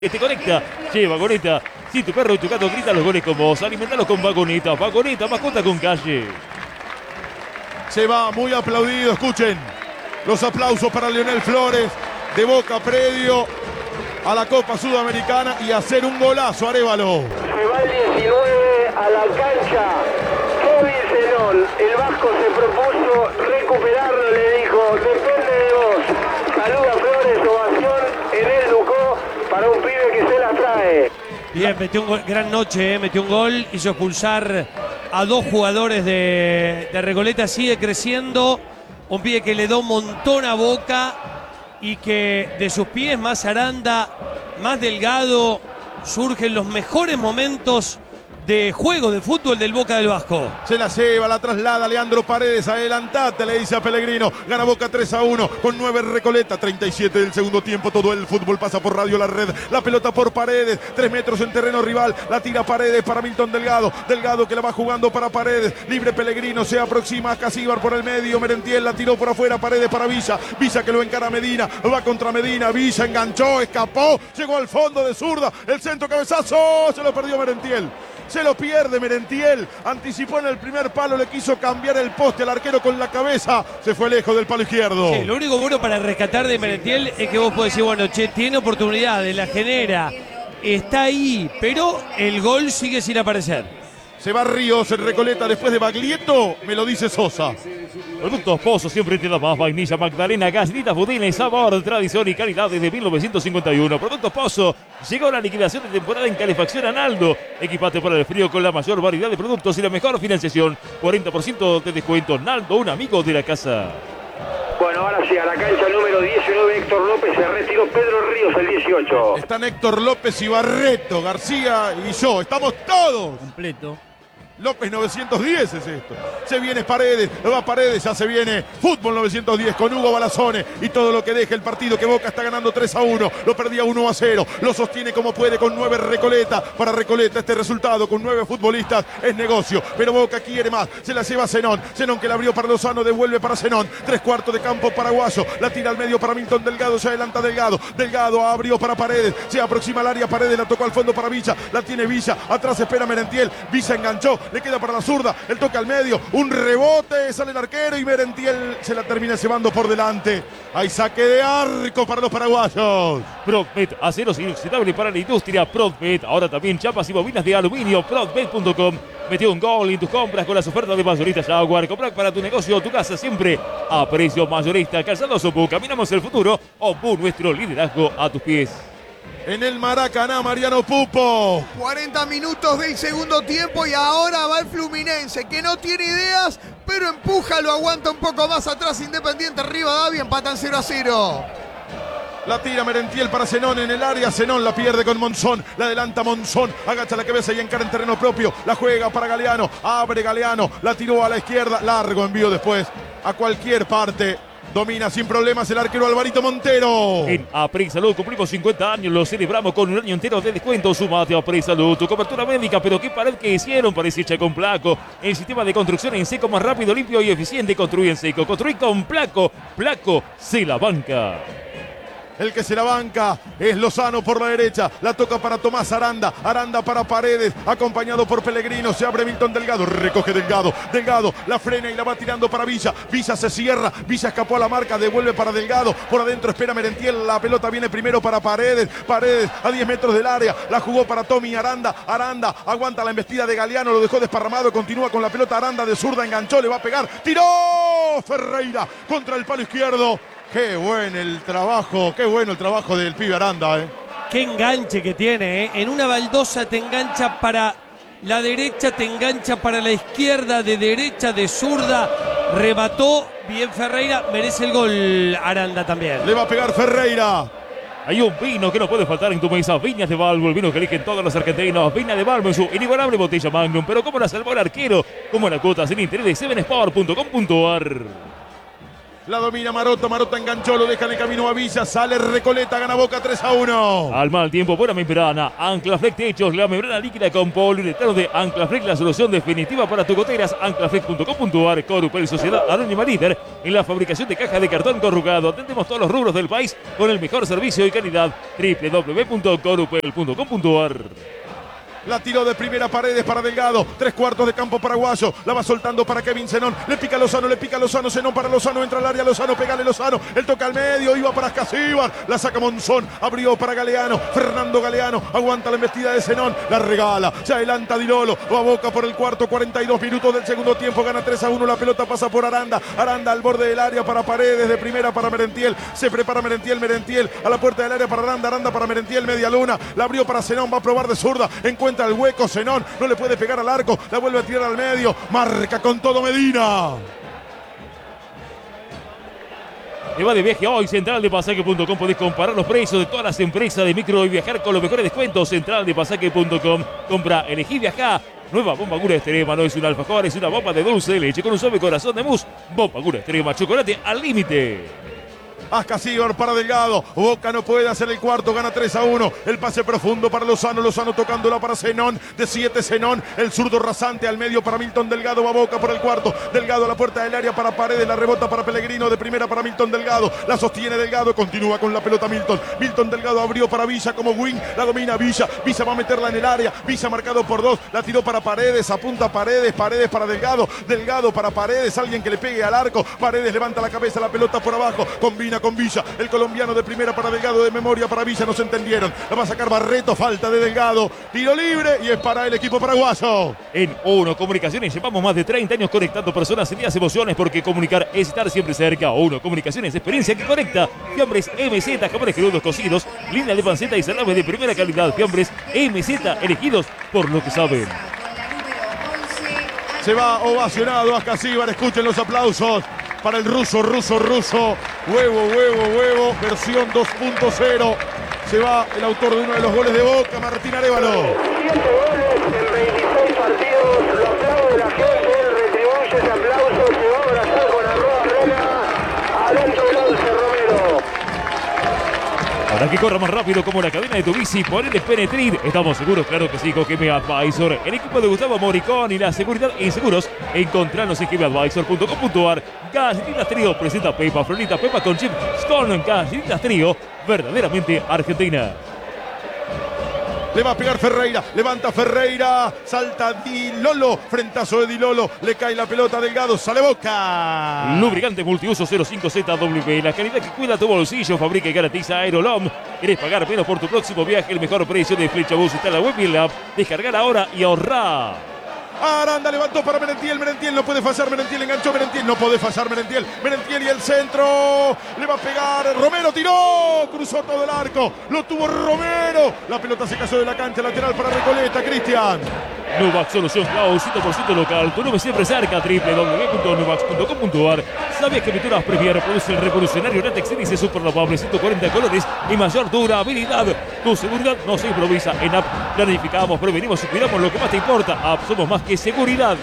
Te conecta, lleva Vagoneta. Si tu perro y tu gato gritan los goles con vos, alimentalos con Vagoneta. Vagoneta, mascota con calle. Se va muy aplaudido, escuchen los aplausos para Leonel Flores, de Boca predio a la Copa Sudamericana y hacer un golazo, Arévalo. Se va el 19 a la cancha. Kevin Zenón, el vasco se propuso recuperarlo, le dijo, depende de vos. Saluda Flores, ovación en el Ducó para un pibe que se la trae. Bien, metió un gol, gran noche, metió un gol, hizo expulsar a dos jugadores de Recoleta, sigue creciendo, un pibe que le da un montón a Boca y que de sus pies más Aranda, más Delgado, surgen los mejores momentos de juego de fútbol del Boca del Vasco. Se la lleva, la traslada Leandro Paredes, adelantate, le dice a Pellegrino, gana Boca 3-1 con 9 Recoleta, 37 del segundo tiempo, todo el fútbol pasa por Radio La Red, la pelota por Paredes, 3 metros en terreno rival, la tira Paredes para Milton Delgado, Delgado que la va jugando para Paredes, libre Pellegrino, se aproxima a Casíbar por el medio, Merentiel la tiró por afuera, Paredes para Villa, Villa que lo encara Medina, va contra Medina, Villa enganchó, escapó, llegó al fondo de zurda, el centro cabezazo, se lo perdió Merentiel. Se lo pierde Merentiel, anticipó en el primer palo, le quiso cambiar el poste al arquero con la cabeza, se fue lejos del palo izquierdo. Sí, lo único bueno para rescatar de Merentiel es que vos podés decir, bueno, che, tiene oportunidades, la genera, está ahí, pero el gol sigue sin aparecer. Se va Ríos en Recoleta después de Baglietto, me lo dice Sosa. Productos Pozo siempre te da más. Vainilla Magdalena, galletitas budines, sabor, tradición y calidad desde 1951. Productos Pozo, llegó la liquidación de temporada en calefacción Analdo. Equipate para el frío con la mayor variedad de productos y la mejor financiación. 40% de descuento. Naldo, un amigo de la casa. Bueno, ahora sí, a la cancha número 19, Héctor López, se retiró Pedro Ríos el 18. Están Héctor López y Barreto, García y yo, estamos todos. Completo. López 910 es esto. Se viene Paredes, va Paredes, ya se viene Fútbol 910 con Hugo Balazone y todo lo que deja el partido que Boca está ganando 3-1. Lo perdía 1-0. Lo sostiene como puede con 9 Recoleta. Para Recoleta este resultado con 9 futbolistas es negocio. Pero Boca quiere más. Se la lleva Zenón. Zenón que la abrió para Lozano, devuelve para Zenón. 3/4 de campo paraguayo. La tira al medio para Milton Delgado. Se adelanta Delgado. Delgado abrió para Paredes. Se aproxima al área. Paredes la tocó al fondo para Villa. La tiene Villa. Atrás espera Merentiel. Villa enganchó. Le queda para la zurda, el toque al medio, un rebote, sale el arquero y Merentiel se la termina llevando por delante. Hay saque de arco para los paraguayos. Prodmet, aceros inoxidables para la industria. Prodmet, ahora también chapas y bobinas de aluminio. Prodmet.com. Metió un gol en tus compras con las ofertas de Mayorista Jaguar. Comprar para tu negocio o tu casa siempre a precio mayorista. Calzados Opú, caminamos el futuro. Opú, nuestro liderazgo a tus pies. En el Maracaná, Mariano Pupo. 40 minutos del segundo tiempo y ahora va el Fluminense, que no tiene ideas, pero empuja, lo aguanta un poco más atrás Independiente Rivadavia, empatan 0-0. La tira Merentiel para Zenón en el área. Zenón la pierde con Monzón. La adelanta Monzón. Agacha la cabeza y encara en terreno propio. La juega para Galeano. Abre Galeano. La tiró a la izquierda. Largo envío después a cualquier parte. Domina sin problemas el arquero Alvarito Montero. En Apri Salud cumplimos 50 años, lo celebramos con un año entero de descuento. Sumate a Apri Salud, tu cobertura médica, pero qué pared que hicieron, parece hecha con Placo. El sistema de construcción en seco más rápido, limpio y eficiente. Construí en seco, construí con Placo. Placo se la banca. El que se la banca es Lozano por la derecha. La toca para Tomás Aranda. Aranda para Paredes. Acompañado por Pellegrino. Se abre Milton Delgado. Recoge Delgado. Delgado la frena y la va tirando para Villa. Villa se cierra. Villa escapó a la marca. Devuelve para Delgado. Por adentro espera Merentiel. La pelota viene primero para Paredes. Paredes a 10 metros del área. La jugó para Tommy Aranda. Aranda aguanta la embestida de Galeano. Lo dejó desparramado. Continúa con la pelota. Aranda de zurda. Enganchó. Le va a pegar. Tiró Ferreira contra el palo izquierdo. Qué bueno el trabajo del pibe Aranda, Qué enganche que tiene, En una baldosa te engancha para la derecha, te engancha para la izquierda, de derecha, de zurda. Remató bien Ferreira, merece el gol Aranda también. Le va a pegar Ferreira. Hay un vino que no puede faltar en tu mesa. Viñas de Balbo, el vino que eligen todos los argentinos. Viñas de Balbo en su inigualable botella Magnum. Pero ¿cómo la salvó el arquero? Como la cuota sin interés de 7sport.com.ar. La domina Marotta. Marotta enganchó, lo deja en el camino a Villa. Sale Recoleta, gana Boca 3-1. Al mal tiempo, buena membrana. Anclaflex Techos, la membrana líquida con poliuretano de Anclaflex, la solución definitiva para tus goteras. Anclaflex.com.ar. Corupel, Sociedad Anónima líder en la fabricación de cajas de cartón corrugado. Atendemos todos los rubros del país con el mejor servicio y calidad. www.corupel.com.ar. La tiró de primera, Paredes para Delgado. 3/4 de campo paraguayo. La va soltando para Kevin Zenón. Le pica Lozano. Zenón para Lozano. Entra al área Lozano. Pégale Lozano. El toca al medio. Iba para Ascasíbar. La saca Monzón. Abrió para Galeano. Fernando Galeano. Aguanta la embestida de Zenón. La regala. Se adelanta Dilolo. Va Boca por el cuarto. 42 minutos del segundo tiempo. Gana 3-1. La pelota pasa por Aranda. Aranda al borde del área para Paredes. De primera para Merentiel. Se prepara Merentiel. Merentiel a la puerta del área para Aranda. Aranda para Merentiel. Media luna. La abrió para Zenón. Va a probar de zurda. Encuentra el hueco Zenón, no le puede pegar al arco, la vuelve a tirar al medio, marca con todo Medina. Te va de viaje hoy, centraldepasaje.com. Podés comparar los precios de todas las empresas de micro y viajar con los mejores descuentos. Centraldepasaje.com. Compra, elegí, viajá. Nueva bomba Gura Extrema, no es un alfajor, es una bomba de dulce de leche con un suave corazón de mousse. Bomba Gura Extrema, chocolate al límite. Ascasíbar para Delgado. Boca no puede hacer el cuarto. Gana 3-1. El pase profundo para Lozano. Lozano tocándola para Zenón. De 7 Zenón. El zurdo rasante al medio para Milton Delgado. Va Boca por el cuarto. Delgado a la puerta del área para Paredes. La rebota para Pellegrino. De primera para Milton Delgado. La sostiene Delgado. Continúa con la pelota Milton. Milton Delgado abrió para Villa como wing. La domina Villa. Villa va a meterla en el área. Villa marcado por 2. La tiró para Paredes. Apunta Paredes. Paredes para Delgado. Delgado para Paredes. Alguien que le pegue al arco. Paredes levanta la cabeza. La pelota por abajo. Combina con Villa. El colombiano de primera para Delgado, de memoria para Villa, no se entendieron. La va a sacar Barreto, falta de Delgado. Tiro libre y es para el equipo paraguayo. En Uno Comunicaciones llevamos más de 30 años conectando personas en días emociones, porque comunicar es estar siempre cerca. Uno Comunicaciones, experiencia que conecta. Fiambres MZ, jamones crudos cocidos, línea de panceta y salame de primera calidad. Fiambres MZ, elegidos por lo que saben. Se va ovacionado Ascasíbar, escuchen los aplausos para el ruso. Huevo, versión 2.0. Se va el autor de uno de los goles de Boca, Martín Arévalo. 7 goles en 26 partidos. Lo aplaude la gente, él retribuye ese aplauso. Se va a abrazar con Arroba Rena. Adentro del 11, Romero. Para que corra más rápido como la cadena de tu bici, ponele Penetrid. Estamos seguros, claro que sí, con GM Advisor. El equipo de Gustavo Moricón y la seguridad en seguros. Encontranos en gmadvisor.com.ar. Galletitas Trío presenta Pepa Florita, Pepa con chip con Galletitas Trío, verdaderamente argentina. Le va a pegar Ferreira, levanta Ferreira, salta Dilolo, frentazo de Dilolo, le cae la pelota a Delgado, sale Boca. Lubricante multiuso 05ZW, la calidad que cuida tu bolsillo, fabrica y garantiza Aerolom. ¿Querés pagar menos por tu próximo viaje? El mejor precio de Flechabús está en la web y en la app. Descargar ahora y ahorrá. Aranda levantó para Merentiel, Merentiel no puede fallar, Merentiel enganchó, Merentiel no puede fallar, Merentiel y el centro, le va a pegar, Romero tiró, cruzó todo el arco, lo tuvo Romero, la pelota se cayó de la cancha, lateral para Recoleta, Cristian. Nuvax Solución Cloud, 100% local, tu nube siempre cerca, www.nuvax.com.ar. ¿Sabías que Pinturas Premier produce el revolucionario látex índice super lavable, 140 colores y mayor durabilidad? Tu seguridad no se improvisa. En App planificamos, prevenimos y cuidamos lo que más te importa. App, somos más que seguridad.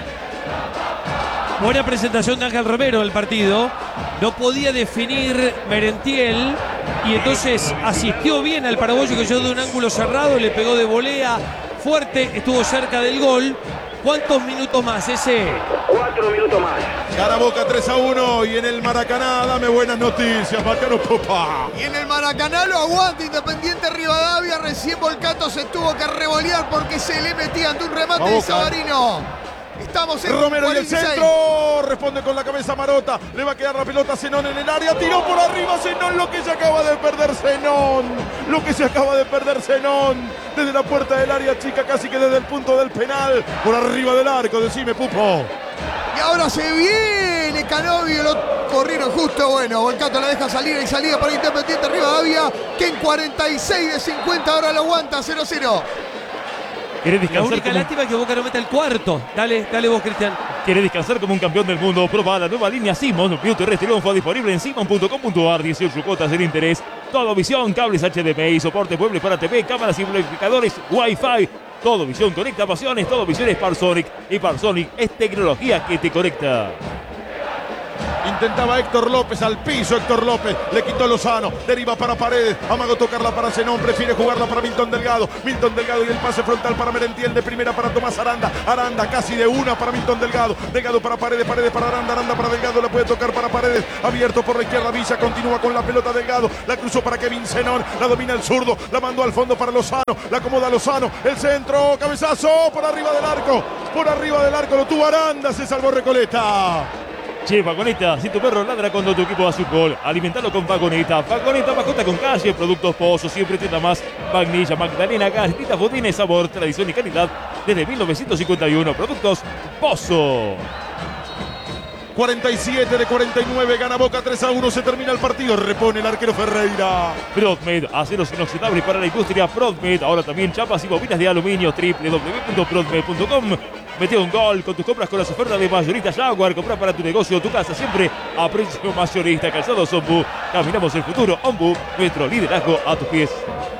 Buena presentación de Ángel Romero del partido. No podía definir Merentiel y entonces asistió bien al paraguayo que llegó de un ángulo cerrado, le pegó de volea fuerte, estuvo cerca del gol. ¿Cuántos minutos más ese? 4 minutos más. Gana Boca 3-1 y en el Maracaná, dame buenas noticias, Bacano Popa. Y en el Maracaná lo aguanta Independiente Rivadavia. Recién Volcato se tuvo que revolear porque se le metía ante un remate de Sabarino. Estamos en Romero en el 46. centro, responde con la cabeza Marotta, le va a quedar la pelota a Zenón en el área, tiró por arriba Zenón, lo que se acaba de perder Zenón, desde la puerta del área chica, casi que desde el punto del penal, por arriba del arco, decime Pupo. Y ahora se viene Canovio, lo corrieron justo, bueno, Volcato la deja salir y salida para Independiente Rivadavia, que en 46 de 50 ahora lo aguanta 0-0. ¿Querés La descansar única como lástima es que Boca no meta el cuarto. Dale vos, Cristian. ¿Querés descansar como un campeón del mundo? Proba la nueva línea Simon. View Terrestre Triunfo disponible en simon.com.ar. 18 cuotas sin interés. Todo visión, cables HDMI, soporte muebles para TV, cámaras y amplificadores Wi-Fi. Todo visión conecta pasiones. Todo visión es Parsonic. Y Parsonic es tecnología que te conecta. Intentaba Héctor López al piso. Héctor López le quitó Lozano. Deriva para Paredes. Amago tocarla para Zenón. Prefiere jugarla para Milton Delgado. Milton Delgado y el pase frontal para Merentiel. De primera para Tomás Aranda. Aranda casi de una para Milton Delgado. Delgado para Paredes. Paredes para Aranda. Aranda para Delgado. La puede tocar para Paredes. Abierto por la izquierda. Villa continúa con la pelota Delgado. La cruzó para Kevin Zenón. La domina el zurdo. La mandó al fondo para Lozano. La acomoda Lozano. El centro. Cabezazo por arriba del arco. Por arriba del arco lo tuvo Aranda. Se salvó Recoleta. Che, Vagoneta, si tu perro ladra cuando tu equipo va a su gol, alimentalo con Vagoneta. Vagoneta, mascota con calle, productos Pozo, siempre tienda más. Vainilla, Magdalena, galletitas, budines, sabor, tradición y calidad desde 1951. Productos Pozo. 47 de 49, gana Boca 3-1, se termina el partido, repone el arquero Ferreira. Prodmed, aceros inoxidables para la industria. Prodmed, ahora también chapas y bobinas de aluminio. www.prodmed.com. Mete un gol con tus compras con las ofertas de Mayorista Jaguar. Compra para tu negocio o tu casa siempre a precio mayorista. Calzados Ombu, caminamos el futuro. Ombu, nuestro liderazgo a tus pies.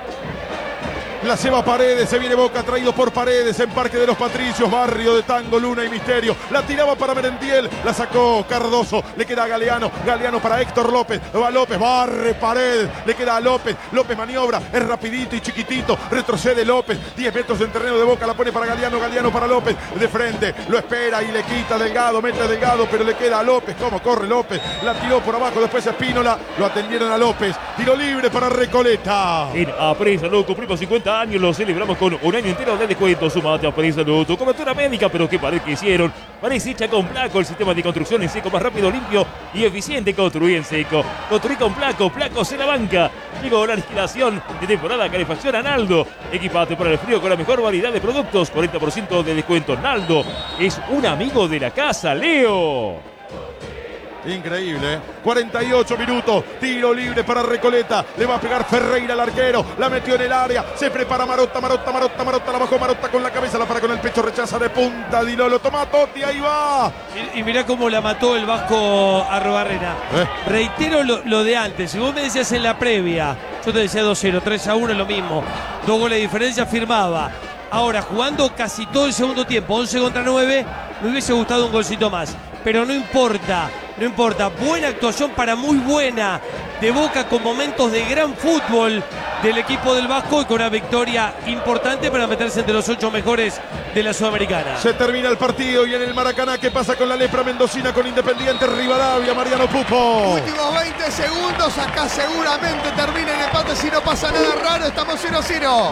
La ceba Paredes, se viene Boca, traído por Paredes en Parque de los Patricios, barrio de Tango, Luna y Misterio. La tiraba para Merentiel, la sacó Cardoso, le queda a Galeano, Galeano para Héctor López, va López, barre Paredes, le queda a López, López maniobra, es rapidito y chiquitito, retrocede López, 10 metros en terreno de Boca, la pone para Galeano, Galeano para López, de frente, lo espera y le quita Delgado, mete a Delgado, pero le queda a López, cómo corre López, la tiró por abajo, después Espínola, lo atendieron a López, tiro libre para Recoleta. En Apre Salud cumplimos 50 años, lo celebramos con un año entero de descuento. Sumate a Apre Salud, tu cobertura médica, pero qué pared que hicieron. Pared hecha con Placo, el sistema de construcción en seco más rápido, limpio y eficiente. Construir en seco, construir con Placo, Placo se la banca. Llegó la liquidación de temporada calefacción a Naldo. Equipate para el frío con la mejor variedad de productos, 40% de descuento. Naldo es un amigo de la casa, Leo. Increíble, 48 minutos, tiro libre para Recoleta, le va a pegar Ferreira al arquero, la metió en el área, se prepara Marotta, la bajó Marotta con la cabeza, la para con el pecho, rechaza de punta, Dilolo, toma Totti, ahí va. Y mirá cómo la mató el Vasco Arrubarrena. Reitero lo de antes, si vos me decías en la previa, yo te decía 2-0, 3-1 lo mismo, 2 goles de diferencia, firmaba. Ahora, jugando casi todo el segundo tiempo, 11 contra 9, me hubiese gustado un golcito más. Pero no importa, no importa. Buena actuación para muy buena de Boca con momentos de gran fútbol del equipo del Vasco y con una victoria importante para meterse entre los 8 mejores de la Sudamericana. Se termina el partido y en el Maracaná, ¿qué pasa con la lepra mendocina con Independiente Rivadavia? Mariano Pupo. Últimos 20 segundos, acá seguramente termina el empate si no pasa nada raro, estamos 0-0.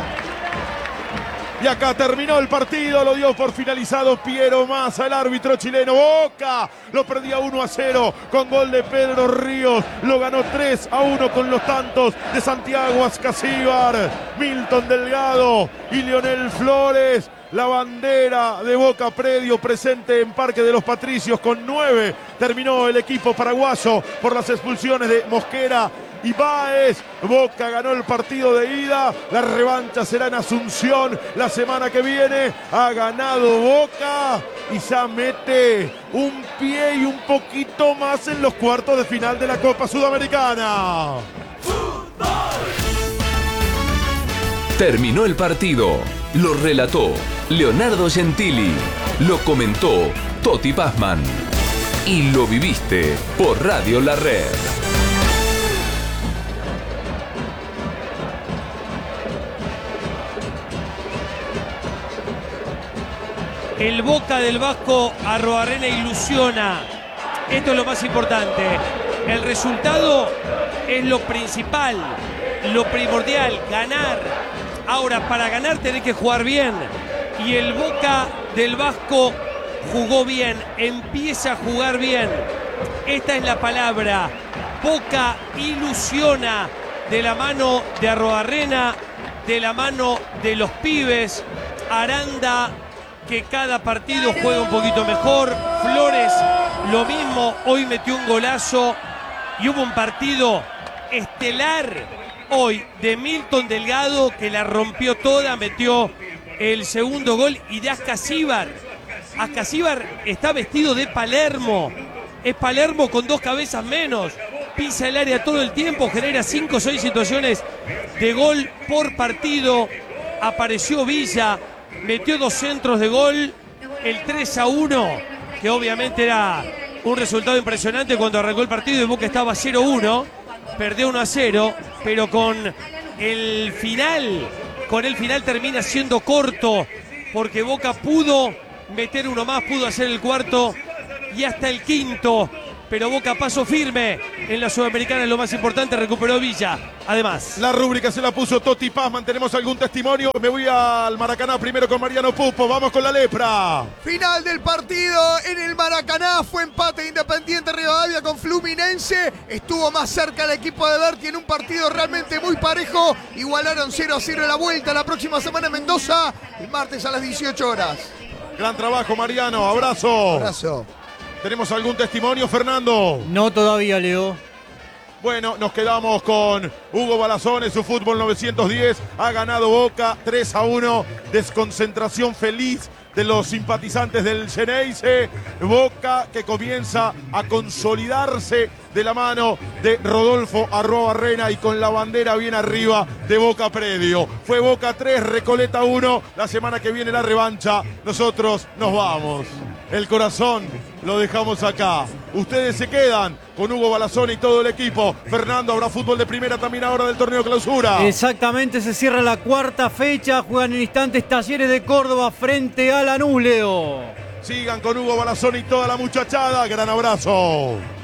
Y acá terminó el partido, lo dio por finalizado Piero Massa, el árbitro chileno. Boca lo perdía 1-0 con gol de Pedro Ríos. Lo ganó 3-1 con los tantos de Santiago Ascasíbar, Milton Delgado y Lionel Flores. La bandera de Boca Predio presente en Parque de los Patricios con 9. Terminó el equipo paraguayo por las expulsiones de Mosquera y Báez. Boca ganó el partido de ida. La revancha será en Asunción la semana que viene. Ha ganado Boca y ya mete un pie y un poquito más en los cuartos de final de la Copa Sudamericana. Terminó el partido. Lo relató Leonardo Gentili. Lo comentó Toti Pazman. Y lo viviste por Radio La Red. El Boca del Vasco Arrubarrena ilusiona. Esto es lo más importante. El resultado es lo principal, lo primordial, ganar. Ahora, para ganar tenés que jugar bien. Y el Boca del Vasco jugó bien, empieza a jugar bien. Esta es la palabra. Boca ilusiona de la mano de Arrubarrena, de la mano de los pibes. Aranda, que cada partido juega un poquito mejor. Flores, lo mismo, hoy metió un golazo. Y hubo un partido estelar hoy de Milton Delgado, que la rompió toda, metió el segundo gol. Y de Ascasíbar. Ascasíbar está vestido de Palermo. Es Palermo con 2 cabezas menos. Pisa el área todo el tiempo, genera 5 o 6 situaciones de gol por partido. Apareció Villa, metió 2 centros de gol. El 3-1, que obviamente era un resultado impresionante cuando arrancó el partido y Boca estaba 0-1, perdió 1-0, pero con el final termina siendo corto, porque Boca pudo meter uno más, pudo hacer el cuarto y hasta el quinto, pero Boca paso firme en la Sudamericana, es lo más importante, recuperó Villa. Además, la rúbrica se la puso Toti Pazman. ¿Tenemos algún testimonio? Me voy al Maracaná primero con Mariano Pupo. Vamos con la lepra. Final del partido en el Maracaná. Fue empate Independiente Rivadavia con Fluminense. Estuvo más cerca el equipo de Berti en un partido realmente muy parejo. Igualaron 0-0 la vuelta. La próxima semana en Mendoza, el martes a las 18 horas. Gran trabajo, Mariano. Abrazo. Abrazo. ¿Tenemos algún testimonio, Fernando? No todavía, Leo. Bueno, nos quedamos con Hugo Balazón en su fútbol 910. Ha ganado Boca 3-1. Desconcentración feliz de los simpatizantes del Xeneize. Boca que comienza a consolidarse de la mano de Rodolfo Arrobarrena y con la bandera bien arriba de Boca Predio. Fue Boca 3, Recoleta 1. La semana que viene la revancha. Nosotros nos vamos. El corazón lo dejamos acá. Ustedes se quedan con Hugo Balazón y todo el equipo. Fernando, habrá fútbol de primera también ahora del torneo clausura. Exactamente, se cierra la cuarta fecha. Juegan en instantes Talleres de Córdoba frente a Lanús, Leo. Sigan con Hugo Balazón y toda la muchachada. Gran abrazo.